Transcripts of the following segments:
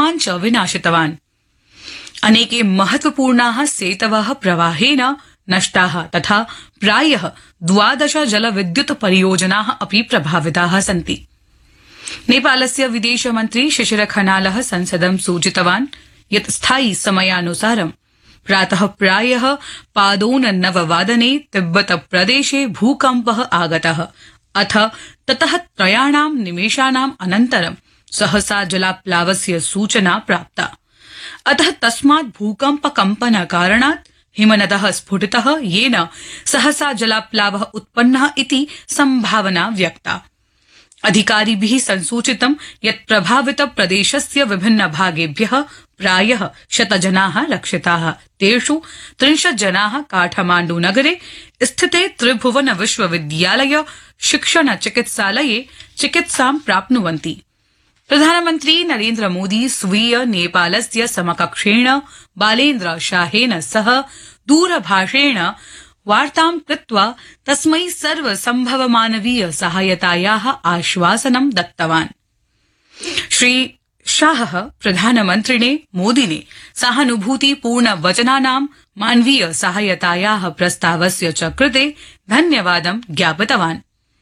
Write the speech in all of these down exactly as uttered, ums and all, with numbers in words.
गृहान् च विनाशितवान्। अनेके महत्वपूर्णाः सेतवः प्रवाहेन नष्टाः तथा प्रायः द्वादश जलविद्युत परियोजनाः अपि प्रभाविताः सन्ति। नेपालस्य विदेशमन्त्री शिशिर खनालः संसदं सूचितवान् यत् स्थायि समयानुसारं प्रातः प्रायः पादोन नववादने तिब्बत प्रदेशे भूकम्पः आगतः अथ ततः त्रयाणां निमेषाणाम् अनन्तरं सहसा जलाप्लावस्य सूचना प्राप्ता। अतः तस्मात् भूकम्प कम्पन कारणात् हिमनदः स्फुटितः येन सहसा जलाप्लावः उत्पन्नः इति संभावना व्यक्ता। अधिकारिभिः संसूचितं यत् प्रभावित प्रदेशस्य विभिन्न भागेभ्यः प्रायः शतजनाः रक्षिताः। तेषु त्रिंशत् जनाः काठमाण्डू नगरे स्थिते त्रिभुवन विश्वविद्यालय शिक्षण चिकित्सालये चिकित्सां प्राप्नुवन्ति। प्रधानमन्त्री नरेन्द्र मोदी स्वीय नेपालस्य समकक्षेण बालेन्द्र शाहेन सह दूरभाषेण वार्तां कृत्वा तस्मै सर्वसम्भव मानवीय सहायतायाः आश्वासनं दत्तवान्। श्री शाहः प्रधानमन्त्रिणे मोदिने सहानुभूतिपूर्ण वचनानां मानवीय सहायतायाः प्रस्तावस्य च कृते धन्यवादं ज्ञापितवान्।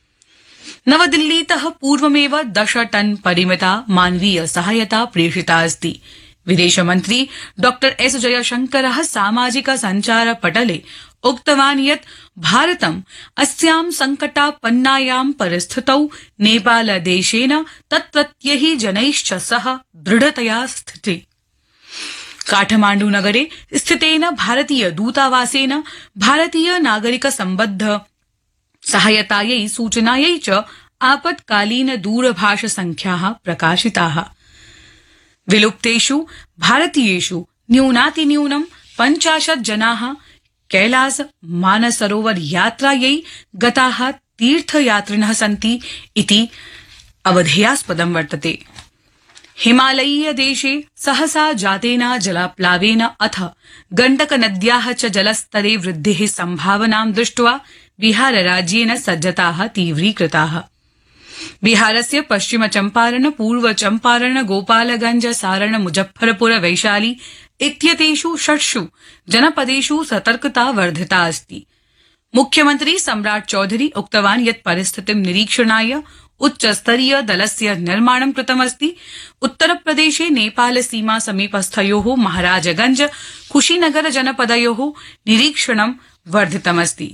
नवदिल्लीतः पूर्वमेव दश टन परिमिता मानवीय सहायता प्रेषिता अस्ति। विदेशमन्त्री डॉ एस जयशंकरः सामाजिक सञ्चार पटले उक्तवान् यत् भारतम् अस्यां संकटापन्नायां परिस्थितौ नेपालदेशेन तत्रत्यैः जनैश्च सह दृढतया स्थिते। काठमाण्डू नगरे स्थितेन भारतीय दूतावासेन भारतीय नागरिक सम्बद्ध सहायतायै सूचनायै च आपत्कालीन दूरभाष संख्याः प्रकाशिताः। विलुप्तेषु भारतीयेषु न्यूनातिन्यूनं पञ्चाशत् जनाः कैलास मानसरोवर यात्रायै गताः तीर्थयात्रिणः सन्ति इति अवधेयास्पदं वर्तते। हिमालयीय देशे सहसा जातेन जलाप्लावेन अथ गण्डक नद्याः च जलस्तरे वृद्धेः संभावनां दृष्ट्वा बिहार राज्येन सज्जताः तीव्रीकृताः। बिहारस्य पश्चिम चम्पारण पूर्व चम्पारण गोपालगंज सारण मुजफ्फरपुर वैशाली इत्येतेषु षट्सु जनपदेषु सतर्कता वर्धिता अस्ति। मुख्यमन्त्री सम्राट चौधरी उक्तवान् यत् परिस्थितिं निरीक्षणाय उच्चस्तरीय दलस्य निर्माणं कृतमस्ति। उत्तरप्रदेशे नेपाल सीमा समीपस्थयोः महाराजगंज कुशीनगर जनपदयोः निरीक्षणं वर्धितमस्ति।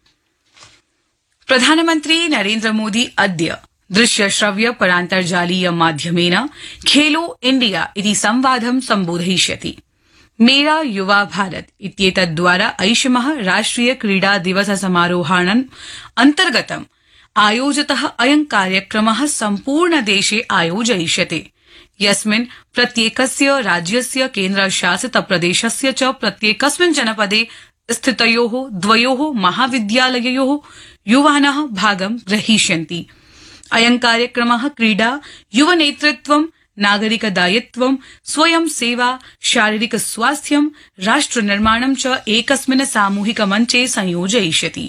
प्रधानमन्त्री नरेन्द्र मोदी अद्य दृश्य श्रव्य परान्तर्जालीय माध्यमेन खेलो इंडिया इति संवादं सम्बोधयिष्यति। मेरा युवा भारत इत्येतद्वारा ऐषमः राष्ट्रिय क्रीडा दिवस समारोहाणाम् अन्तर्गतम् आयोजितः अयं कार्यक्रमः सम्पूर्ण देशे आयोजयिष्यते, यस्मिन् प्रत्येकस्य राज्यस्य केन्द्रशासित प्रदेशस्य च प्रत्येकस्मिन् जनपदे स्थितयोः द्वयोः महाविद्यालययोः युवानः भागं ग्रहीष्यन्ति। अयं कार्यक्रमः क्रीडा, युवनेतृत्वं, नागरिकदायित्वं, स्वयं सेवा, शारीरिक स्वास्थ्यं, राष्ट्रनिर्माणं च एकस्मिन् सामूहिक मञ्चे संयोजयिष्यति।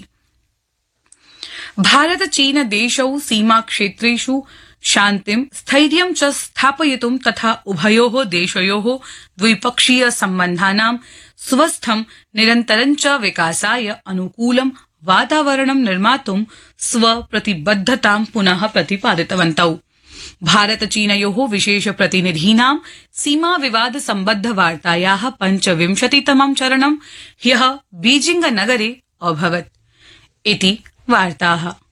भारत चीन देशौ सीमाक्षेत्रेषु शान्तिं स्थैर्यं च स्थापयितुं तथा उभयोः देशयोः द्विपक्षीय सम्बन्धानां स्वस्थं निरन्तरं च विकासाय अनुकूलं वातावरणं निर्मातुं स्वप्रतिबद्धतां पुनः प्रतिपादितवन्तौ। भारत चीनयोः विशेष प्रतिनिधीनां सीमा विवाद सम्बद्ध वार्तायाः पञ्चविंशतितमं चरणं ह्यः बीजिंग नगरे अभवत् इति वार्ताः।